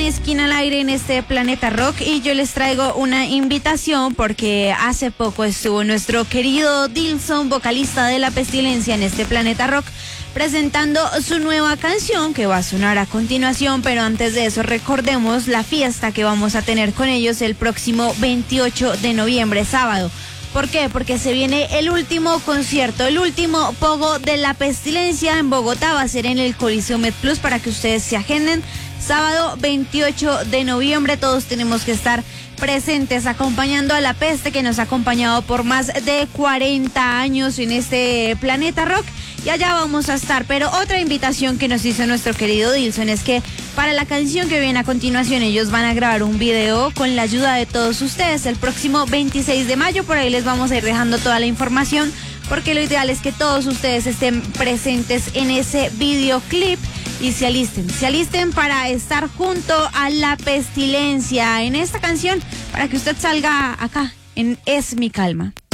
Esquina al Aire en este Planeta Rock y yo les traigo una invitación porque hace poco estuvo nuestro querido Dilson, vocalista de La Pestilencia en este Planeta Rock, presentando su nueva canción que va a sonar a continuación, pero antes de eso recordemos la fiesta que vamos a tener con ellos el próximo 28 de noviembre, sábado. ¿Por qué? Porque se viene el último concierto, el último pogo de La Pestilencia en Bogotá. Va a ser en el Coliseo MedPlus para que ustedes se agenden. Sábado 28 de noviembre todos tenemos que estar presentes acompañando a La Peste, que nos ha acompañado por más de 40 años en este Planeta Rock. Y allá vamos a estar, pero otra invitación que nos hizo nuestro querido Dilson es que para la canción que viene a continuación ellos van a grabar un video con la ayuda de todos ustedes el próximo 26 de mayo, por ahí les vamos a ir dejando toda la información porque lo ideal es que todos ustedes estén presentes en ese videoclip y se alisten para estar junto a La Pestilencia en esta canción para que usted salga acá en Es Mi Calma.